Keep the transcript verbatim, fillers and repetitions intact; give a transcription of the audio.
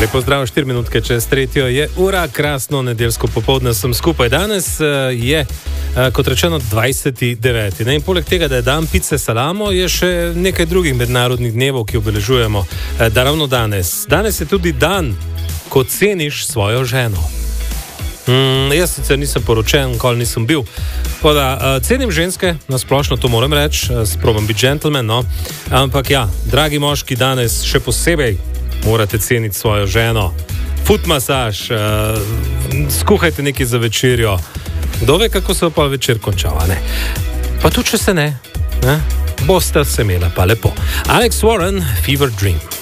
Lepo zdrav, štiri minutke čez tretjo je ura, krasno nedeljsko popoldne sem skupaj. Danes je, kot rečeno, dvajseti deveti In poleg tega, da je dan pice salamo, je še nekaj drugih mednarodnih dnevov, ki obeležujemo da ravno danes. Danes je tudi dan, ko ceniš svojo ženo. Mm, jaz sicer nisem poročen, nikoli nisem bil. Da, uh, cenim ženske, nasplošno to moram reči, uh, sprobam biti gentleman, no? Ampak ja, dragi moški, danes še posebej morate ceniti svojo ženo. Foot masaž, uh, skuhajte nekaj za večerjo. Kdo ve, kako se pa večer končava, ne? Pa tudi, če se ne, ne? Boste se imela pa lepo. Alex Warren, Fever Dream.